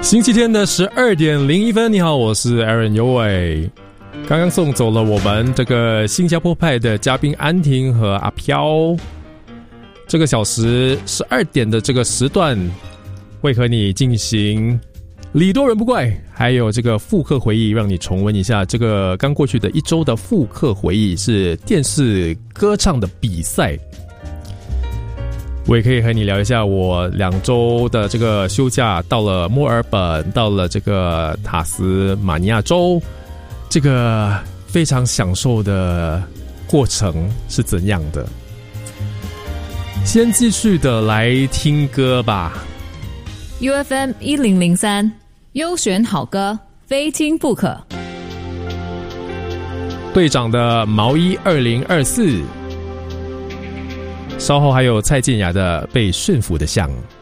星期天的12:01，你好，我是 Aaron 尤伟。刚刚送走了我们这个新加坡派的嘉宾安婷和阿飘。这个小时12点的这个时段，会和你进行礼多人不怪，还有这个复刻回忆，让你重温一下这个刚过去的一周的复刻回忆，是电视歌唱的比赛。我也可以和你聊一下我2周的这个休假，到了墨尔本，到了这个塔斯马尼亚州，这个非常享受的过程是怎样的。先继续的来听歌吧。 UFM 1003优选好歌，非听不可。 队长的毛衣2024，稍后还有蔡健雅的被驯服的象。